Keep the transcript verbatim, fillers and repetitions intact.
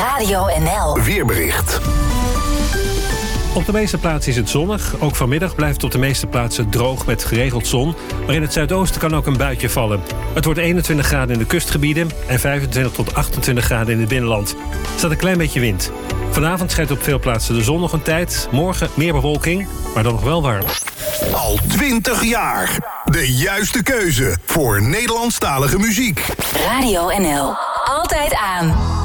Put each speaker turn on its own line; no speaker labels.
Radio N L.
Weerbericht.
Op de meeste plaatsen is het zonnig. Ook vanmiddag blijft het op de meeste plaatsen droog met geregeld zon. Maar in het zuidoosten kan ook een buitje vallen. Het wordt eenentwintig graden in de kustgebieden en vijfentwintig tot achtentwintig graden in het binnenland. Er staat een klein beetje wind. Vanavond schijnt op veel plaatsen de zon nog een tijd. Morgen meer bewolking, maar dan nog wel warm.
Al twintig jaar. De juiste keuze voor Nederlandstalige muziek.
Radio N L. Altijd aan.